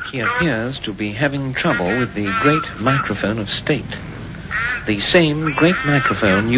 He appears to be having trouble with the great microphone of state. The same great microphone